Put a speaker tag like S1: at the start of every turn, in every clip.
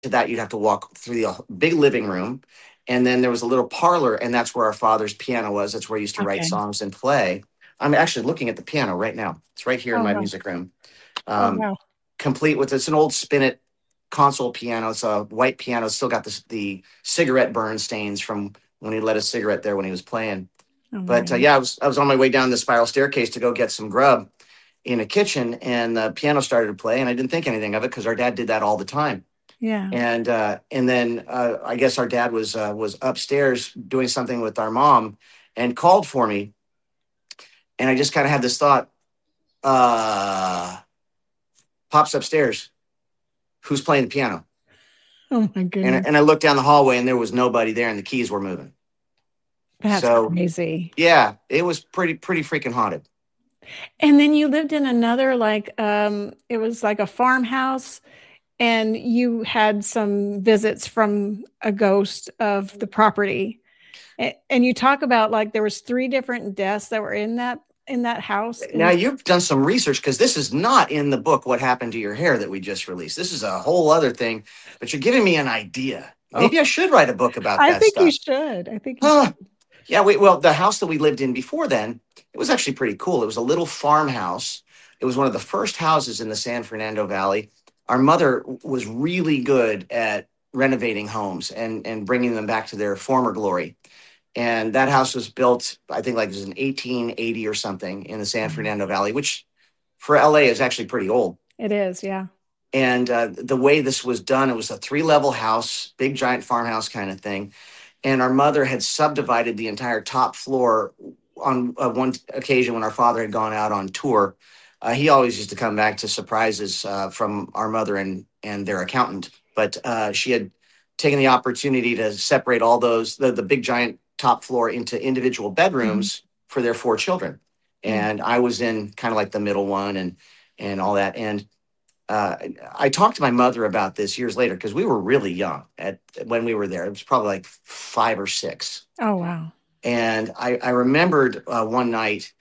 S1: to that, you'd have to walk through the big living room. And then there was a little parlor, and that's where our father's piano was. That's where he used to write
S2: Okay.
S1: songs and play. I'm actually looking at the piano right now. It's right here in
S2: Oh,
S1: my
S2: wow.
S1: music room.
S2: Oh,
S1: Um,
S2: wow.
S1: Complete with it's an old spinet console piano. It's a white piano. It's still got the cigarette burn stains from when he lit a cigarette there when he was playing.
S2: Oh, my
S1: But
S2: goodness.
S1: yeah, I was on my way down the spiral staircase to go get some grub in a kitchen, and the piano started to play, and I didn't think anything of it because our dad did that all the time.
S2: Yeah.
S1: And then I guess our dad was upstairs doing something with our mom, and called for me, and I just kind of had this thought, uh, pops upstairs, who's playing the piano?
S2: Oh, my goodness.
S1: And I looked down the hallway, and there was nobody there, and the keys were moving.
S2: That's
S1: So
S2: crazy.
S1: yeah, it was pretty freaking haunted.
S2: And then you lived in another, like, it was like a farmhouse, and you had some visits from a ghost of the property. And you talk about like there was three different deaths that were in that house.
S1: Now
S2: And
S1: you've done some research because this is not in the book What Happened to Your Hair that we just released. This is a whole other thing, but you're giving me an idea.
S2: oh,
S1: Maybe I should write a book about
S2: I
S1: that
S2: think you
S1: stuff.
S2: should. I think you
S1: Huh.
S2: should.
S1: Yeah, well, the house that we lived in before then, it was actually pretty cool. It was a little farmhouse. It was one of the first houses in the San Fernando Valley. Our mother was really good at renovating homes and bringing them back to their former glory. And that house was built, I think, like it was in 1880 or something in the San
S2: Mhm.
S1: Fernando Valley, which for LA is actually pretty old.
S2: It is, yeah.
S1: And the way this was done, it was a three-level house, big giant farmhouse kind of thing. And our mother had subdivided the entire top floor on one occasion when our father had gone out on tour. He always used to come back to surprises from our mother and their accountant. But she had taken the opportunity to separate all the big giant top floor into individual
S2: Mhm.
S1: bedrooms for their four children.
S2: Yeah.
S1: And I was in kind of like the middle one and all that. And uh, I talked to my mother about this years later because we were really young at when we were there. It was probably like 5 or 6,
S2: Oh, wow.
S1: and I remembered one night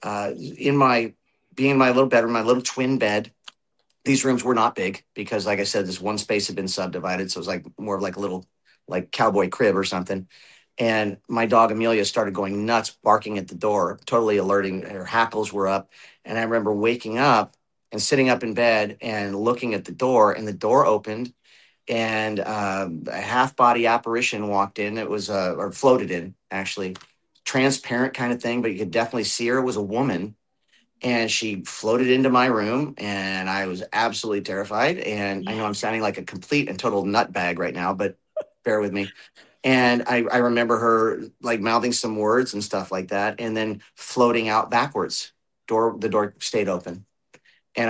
S1: in my being in my little bedroom, my little twin bed. These rooms were not big because, like I said, this one space had been subdivided, so it was like more of like a little like cowboy crib or something. And my dog Amelia started going nuts, barking at the door, totally alerting. Her hackles were up, and I remember waking up and sitting up in bed and looking at the door, and the door opened, and a half body apparition walked in. It was or floated in, actually, transparent kind of thing, but you could definitely see her. It was a woman, and she floated into my room, and I was absolutely terrified. And I know I'm sounding like a complete and total nutbag right now, but bear with me. And I remember her like mouthing some words and stuff like that, and then floating out backwards. The door stayed open, and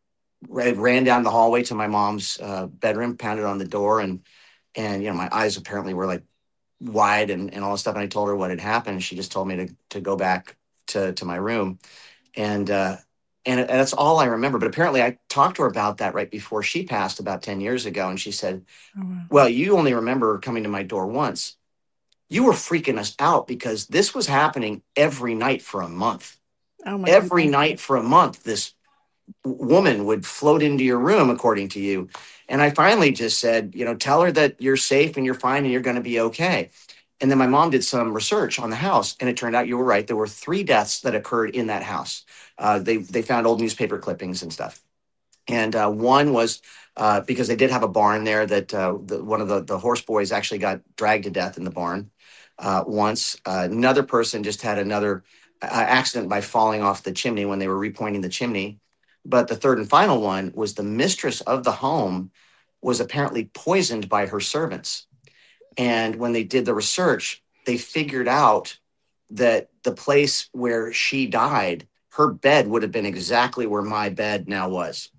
S1: I ran down the hallway to my mom's bedroom, pounded on the door, and my eyes apparently were like wide and all this stuff. And I told her what had happened. She just told me to go back to my room, and and that's all I remember. But apparently, I talked to her about that right before she passed about 10 years ago, and she said,
S2: Oh, wow.
S1: "Well, you only remember coming to my door once. You were freaking us out because this was happening every night for a month.
S2: Oh, my
S1: Every
S2: goodness.
S1: night for a month, this woman would float into your room, according to you." And I finally just said, tell her that you're safe and you're fine and you're going to be okay. And then my mom did some research on the house, and it turned out you were right. There were 3 deaths that occurred in that house. They found old newspaper clippings and stuff. And one was because they did have a barn there that one of the horse boys actually got dragged to death in the barn once. Another person just had another accident by falling off the chimney when they were repointing the chimney. But the third and final one was the mistress of the home was apparently poisoned by her servants. And when they did the research, they figured out that the place where she died, her bed would have been exactly where my bed now was.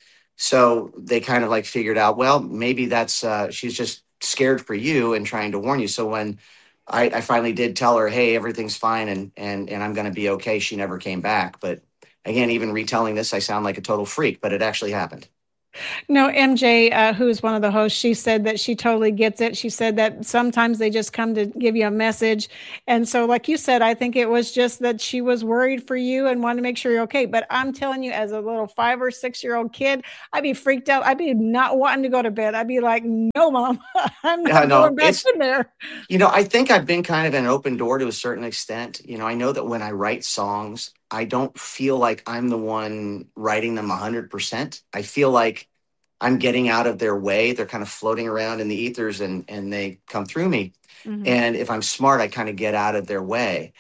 S1: So they kind of like figured out, well, maybe that's she's just scared for you and trying to warn you. So when I finally did tell her, hey, everything's fine and I'm going to be okay, she never came back. But again, even retelling this, I sound like a total freak, but it actually happened.
S2: No, MJ, who's one of the hosts, she said that she totally gets it. She said that sometimes they just come to give you a message. And so, like you said, I think it was just that she was worried for you and wanted to make sure you're okay. But I'm telling you, as a little 5 or 6 year old kid, I'd be freaked out. I'd be not wanting to go to bed. I'd be like, no, mom, I'm
S1: Yeah,
S2: not
S1: no,
S2: going back in there.
S1: I think I've been kind of an open door to a certain extent. I know that when I write songs, I don't feel like I'm the one writing them 100%. I feel like I'm getting out of their way. They're kind of floating around in the ethers and they come through me.
S2: Mm-hmm.
S1: And if I'm smart, I kind of get out of their way.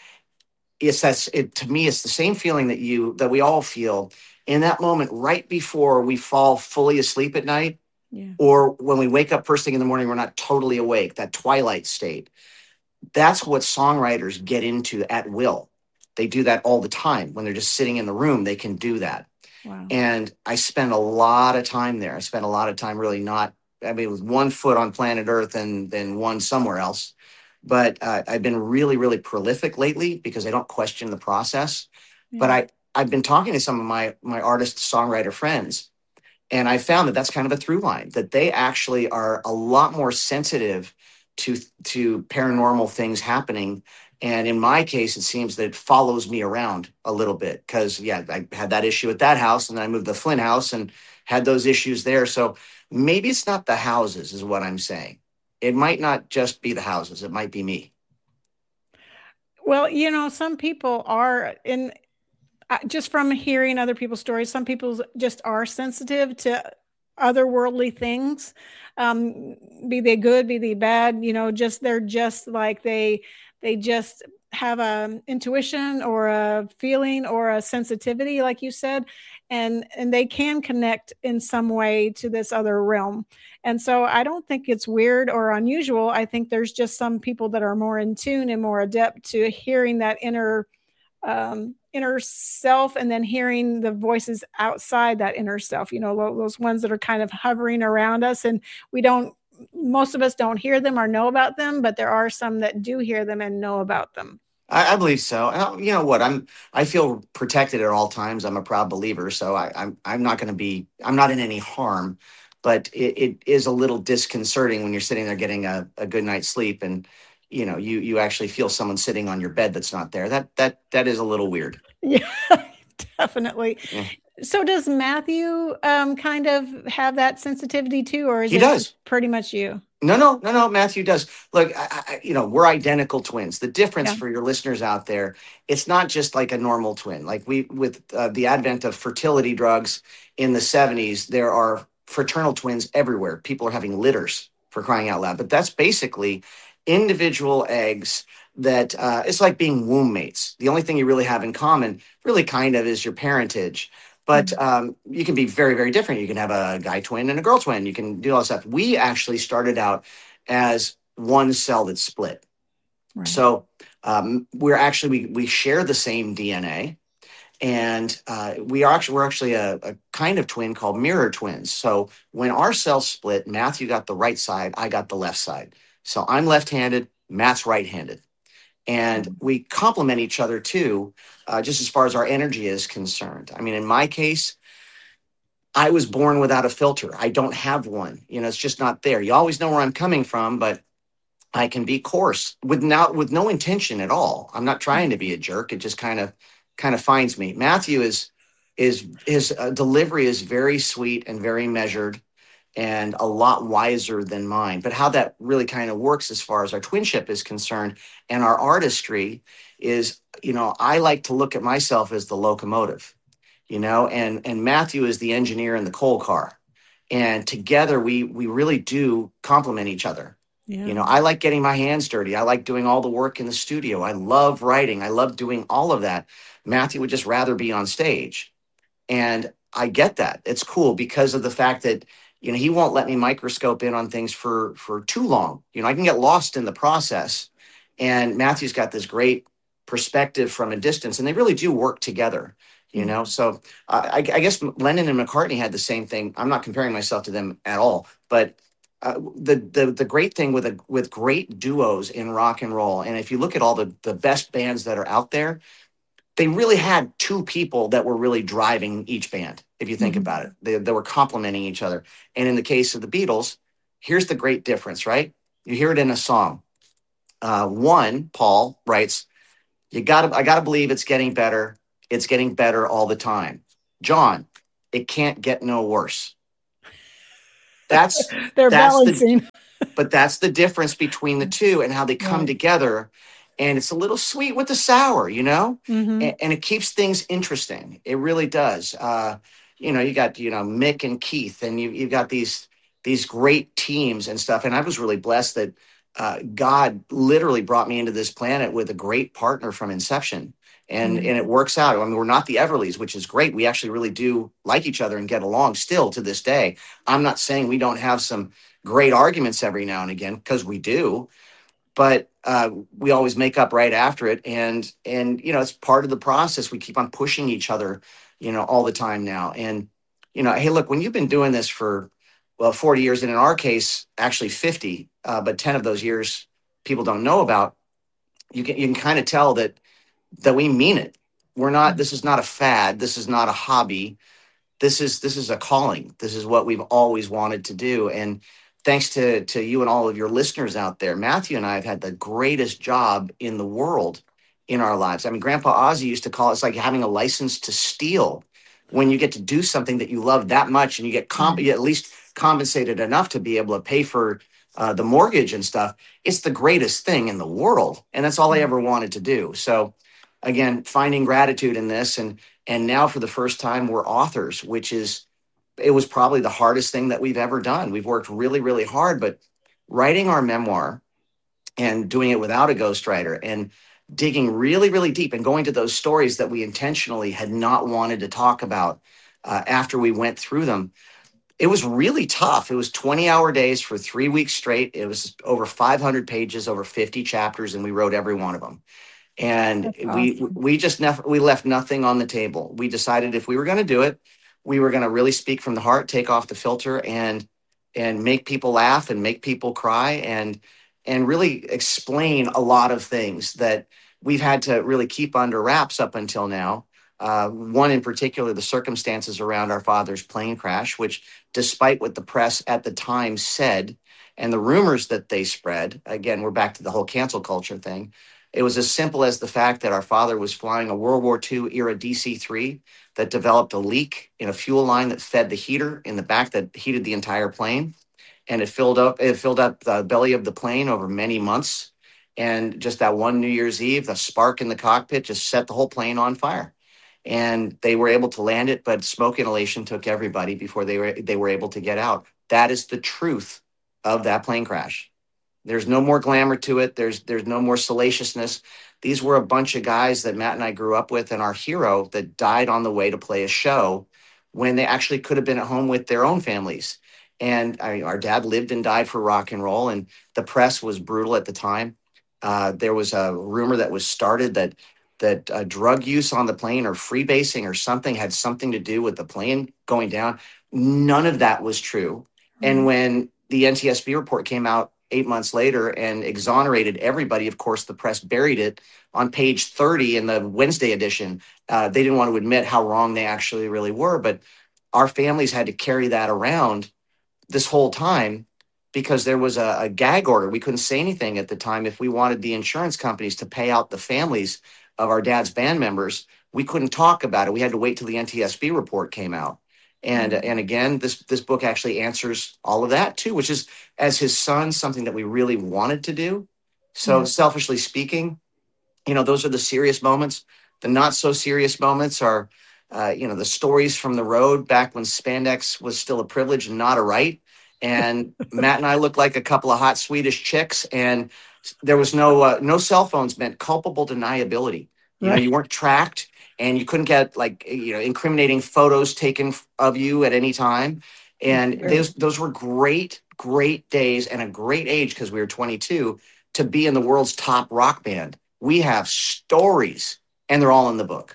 S1: To me, it's the same feeling that we all feel in that moment right before we fall fully asleep at night,
S2: Yeah.
S1: or when we wake up first thing in the morning, we're not totally awake, that twilight state. That's what songwriters get into at will. They do that all the time. When they're just sitting in the room, they can do that.
S2: Wow.
S1: And I spent a lot of time there. I spent a lot of time really not, I mean, with one foot on planet Earth and then one somewhere else. But I've been really, really prolific lately because I don't question the process. But
S2: Yeah.
S1: I've been talking to some of my artist songwriter friends, and I found that that's kind of a through line, that they actually are a lot more sensitive to paranormal things happening. And in my case, it seems that it follows me around a little bit because, yeah, I had that issue at that house, and then I moved to the Flynn house and had those issues there. So maybe it's not the houses, is what I'm saying. It might not just be the houses. It might be me.
S2: Well, some people are in, just from hearing other people's stories, some people just are sensitive to otherworldly things, be they good, be they bad. Just they're just like they just have a intuition or a feeling or a sensitivity, like you said, and they can connect in some way to this other realm. And so I don't think it's weird or unusual. I think there's just some people that are more in tune and more adept to hearing that inner self, and then hearing the voices outside that inner self, those ones that are kind of hovering around us, and we don't most of us don't hear them or know about them, but there are some that do hear them and know about them.
S1: I believe so. You know what? I feel protected at all times. I'm a proud believer, so I'm not going to be. I'm not in any harm, but it is a little disconcerting when you're sitting there getting a good night's sleep, and you actually feel someone sitting on your bed that's not there. That is a little weird.
S2: Yeah, definitely.
S1: Yeah.
S2: So does Matthew kind of have that sensitivity too, or is
S1: He
S2: it just
S1: does.
S2: pretty much you?
S1: No. Matthew does. Look, we're identical twins. The difference
S2: Yeah.
S1: for your listeners out there, it's not just like a normal twin. Like with the advent of fertility drugs in the '70s, there are fraternal twins everywhere. People are having litters, for crying out loud. But that's basically individual eggs that it's like being womb mates. The only thing you really have in common, really kind of, is your parentage. But
S2: Mhm.
S1: you can be very, very different. You can have a guy twin and a girl twin. You can do all that stuff. We actually started out as one cell that split.
S2: Right.
S1: So we share the same DNA, and we're actually a kind of twin called mirror twins. So when our cells split, Matthew got the right side, I got the left side. So I'm left-handed, Matt's right-handed, and we complement each other too, just as far as our energy is concerned. I mean, in my case, I was born without a filter. I don't have one. It's just not there. You always know where I'm coming from, but I can be coarse with no intention at all. I'm not trying to be a jerk. It just kind of finds me. Matthew is his delivery is very sweet and very measured and a lot wiser than mine. But how that really kind of works as far as our twinship is concerned and our artistry is, I like to look at myself as the locomotive, and Matthew is the engineer in the coal car. And together we really do complement each other.
S2: Yeah.
S1: I like getting my hands dirty. I like doing all the work in the studio. I love writing. I love doing all of that. Matthew would just rather be on stage. And I get that. It's cool because of the fact that, he won't let me microscope in on things for too long. I can get lost in the process. And Matthew's got this great perspective from a distance, and they really do work together. So I guess Lennon and McCartney had the same thing. I'm not comparing myself to them at all, but the great thing with great duos in rock and roll, and if you look at all the best bands that are out there, they really had two people that were really driving each band. if you think about it. They were complementing each other. And in the case of the Beatles, here's the great difference, right? You hear it in a song. One, Paul writes, I gotta believe it's getting better. It's getting better all the time. John, it can't get no worse. That's
S2: They're
S1: that's the
S2: balancing.
S1: but that's the difference between the two and how they come
S2: Right.
S1: together. And it's a little sweet with the sour,
S2: Mm-hmm.
S1: and it keeps things interesting. It really does. You got, Mick and Keith, and you've got these great teams and stuff. And I was really blessed that God literally brought me into this planet with a great partner from inception. And it works out. I mean, we're not the Everlys, which is great. We actually really do like each other and get along still to this day. I'm not saying we don't have some great arguments every now and again, because we do, but we always make up right after it. And it's part of the process. We keep on pushing each other, all the time now. And hey, look, when you've been doing this for 40 years, and in our case actually 50, but 10 of those years people don't know about, you can kind of tell that we mean it. We're not, this is not a fad, this is not a hobby, this is a calling. This is what we've always wanted to do. And thanks to you and all of your listeners out there, Matthew and I have had the greatest job in the world in our lives. I mean, Grandpa Ozzy used to call it's like having a license to steal, when you get to do something that you love that much and you get you at least compensated enough to be able to pay for the mortgage and stuff. It's the greatest thing in the world, and that's all I ever wanted to do. So again, finding gratitude in this, and now for the first time we're authors, which is, it was probably the hardest thing that we've ever done. We've worked really, really hard, but writing our memoir and doing it without a ghostwriter and digging really, really deep and going to those stories that we intentionally had not wanted to talk about after we went through them. It was really tough. It was 20-hour days for 3 weeks straight. It was over 500 pages, over 50 chapters, and we wrote every one of them. And
S2: That's awesome.
S1: we just never, we left nothing on the table. We decided if we were going to do it, we were going to really speak from the heart, take off the filter, and make people laugh and make people cry, and really explain a lot of things that we've had to really keep under wraps up until now. One in particular, the circumstances around our father's plane crash, which, despite what the press at the time said and the rumors that they spread, again, we're back to the whole cancel culture thing. It was as simple as the fact that our father was flying a World War II era DC-3 that developed a leak in a fuel line that fed the heater in the back that heated the entire plane. And it filled up the belly of the plane over many months. And just that one New Year's Eve, the spark in the cockpit just set the whole plane on fire. And they were able to land it, but smoke inhalation took everybody before they were able to get out. That is the truth of that plane crash. There's no more glamour to it. There's no more salaciousness. These were a bunch of guys that Matt and I grew up with, and our hero that died on the way to play a show when they actually could have been at home with their own families. And our dad lived and died for rock and roll, and the press was brutal at the time. There was a rumor that was started that drug use on the plane or freebasing or something had something to do with the plane going down. None of that was true. And when the NTSB report came out 8 months later and exonerated everybody, of course, the press buried it on page 30 in the Wednesday edition. They didn't want to admit how wrong they actually really were, but our families had to carry that around this whole time because there was a gag order. We couldn't say anything at the time. If we wanted the insurance companies to pay out the families of our dad's band members, we couldn't talk about it. We had to wait till the NTSB report came out. And again, this book actually answers all of that too, which is, as his son, something that we really wanted to do. So selfishly speaking, those are the serious moments. The not so serious moments are, the stories from the road back when spandex was still a privilege and not a right. And Matt and I looked like a couple of hot Swedish chicks, and there was no cell phones meant culpable deniability.
S2: Right.
S1: You weren't tracked, and you couldn't get incriminating photos taken of you at any time. And those were great, great days and a great age, because we were 22, to be in the world's top rock band. We have stories, and they're all in the book.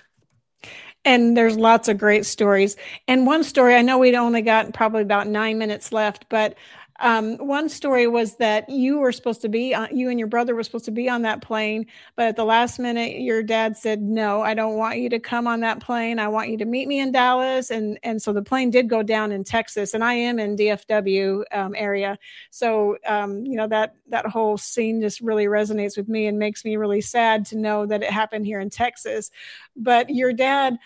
S2: And there's lots of great stories. And one story, I know we'd only got probably about 9 minutes left, but One story was that you were supposed to be on, you and your brother were supposed to be on that plane, but at the last minute, your dad said, "No, I don't want you to come on that plane. I want you to meet me in Dallas." And so the plane did go down in Texas, and I am in DFW area. So that whole scene just really resonates with me and makes me really sad to know that it happened here in Texas. But your dad,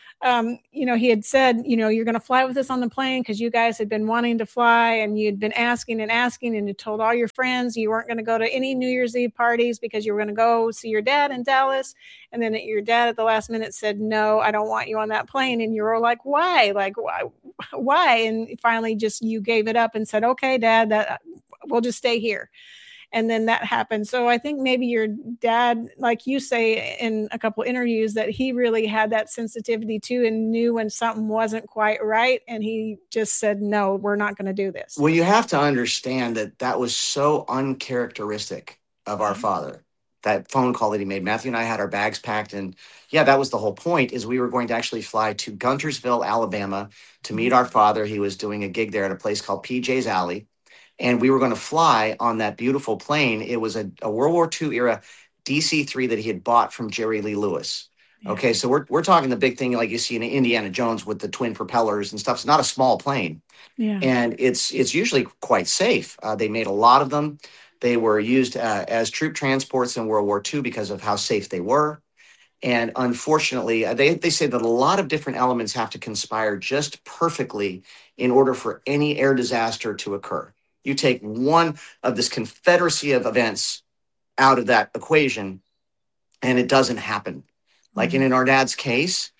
S2: he had said, you're going to fly with us on the plane because you guys had been wanting to fly and you'd been asking and asking, and you told all your friends you weren't going to go to any New Year's Eve parties because you were going to go see your dad in Dallas. And then your dad at the last minute said, "No, I don't want you on that plane." And you were like, "Why? Like, why?" And finally just you gave it up and said, "Okay, Dad, that we'll just stay here." And then that happened. So I think maybe your dad, like you say in a couple of interviews, that he really had that sensitivity too and knew when something wasn't quite right. And he just said, "No, we're not going to do this."
S1: Well, you have to understand that that was so uncharacteristic of our father. That phone call that he made. Matthew and I had our bags packed, and yeah, that was the whole point. Is we were going to actually fly to Guntersville, Alabama, to meet our father. He was doing a gig there at a place called PJ's Alley, and we were going to fly on that beautiful plane. It was a World War II era DC-3 that he had bought from Jerry Lee Lewis.
S2: Yeah.
S1: Okay, so we're talking the big thing like you see in Indiana Jones with the twin propellers and stuff. It's not a small plane.
S2: Yeah.
S1: And it's usually quite safe. They made a lot of them. They were used as troop transports in World War II because of how safe they were. And unfortunately, they say that a lot of different elements have to conspire just perfectly in order for any air disaster to occur. You take one of this confederacy of events out of that equation, and it doesn't happen. Like in our dad's case,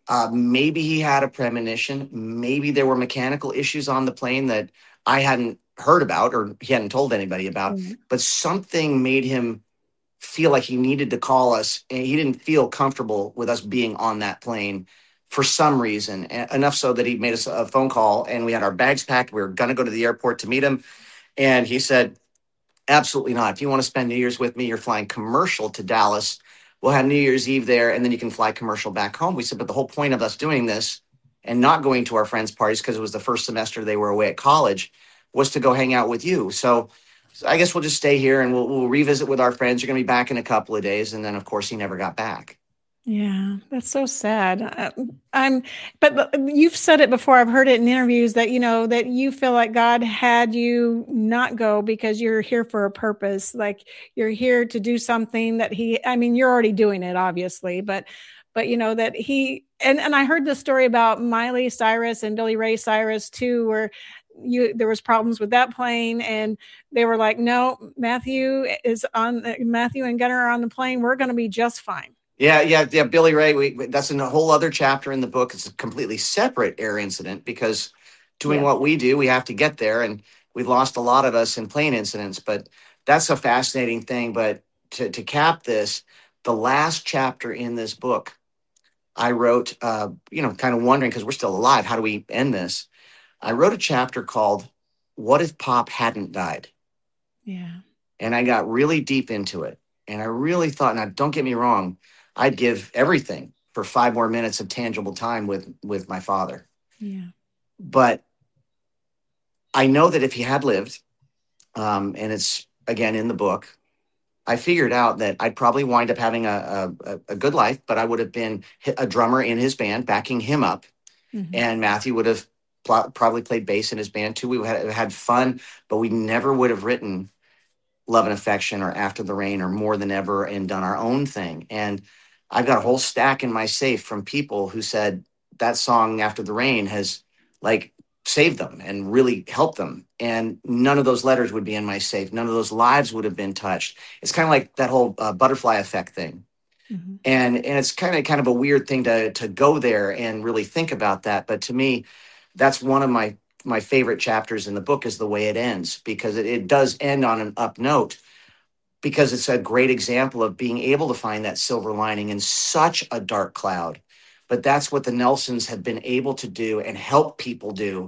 S1: maybe he had a premonition. Maybe there were mechanical issues on the plane that I hadn't heard about or he hadn't told anybody about, but something made him feel like he needed to call us, and he didn't feel comfortable with us being on that plane for some reason, enough so that he made us a phone call, and we had our bags packed. We were going to go to the airport to meet him. And he said, "Absolutely not. If you want to spend New Year's with me, you're flying commercial to Dallas. We'll have New Year's Eve there, and then you can fly commercial back home." We said, "But the whole point of us doing this and not going to our friends' parties, because it was the first semester they were away at college, was to go hang out with you. So I guess we'll just stay here and we'll revisit with our friends. You're going to be back in a couple of days." And then, of course, he never got back.
S2: Yeah, that's so sad. But you've said it before. I've heard it in interviews that, that you feel like God had you not go because you're here for a purpose. Like you're here to do something that you're already doing it, obviously, but that and I heard the story about Miley Cyrus and Billy Ray Cyrus too, where there was problems with that plane and they were like, "No, Matthew and Gunnar are on the plane. We're going to be just fine."
S1: Yeah. Billy Ray, that's in a whole other chapter in the book. It's a completely separate air incident because doing what we do, we have to get there. And we've lost a lot of us in plane incidents, but that's a fascinating thing. But to cap this, the last chapter in this book, I wrote, kind of wondering, because we're still alive, how do we end this? I wrote a chapter called "What If Pop Hadn't Died?"
S2: Yeah.
S1: And I got really deep into it. And I really thought, now don't get me wrong, I'd give everything for 5 more minutes of tangible time with my father.
S2: Yeah.
S1: But I know that if he had lived, and it's again in the book, I figured out that I'd probably wind up having a good life, but I would have been a drummer in his band, backing him up. Mm-hmm. And Matthew would have probably played bass in his band too. We would have had fun, but we never would have written Love and Affection or After the Rain or More Than Ever and done our own thing. And I've got a whole stack in my safe from people who said that song After the Rain has saved them and really helped them. And none of those letters would be in my safe. None of those lives would have been touched. It's kind of like that whole butterfly effect thing. Mm-hmm. And it's kind of a weird thing to go there and really think about that. But to me, that's one of my favorite chapters in the book is the way it ends, because it does end on an up note, because it's a great example of being able to find that silver lining in such a dark cloud. But that's what the Nelsons have been able to do and help people do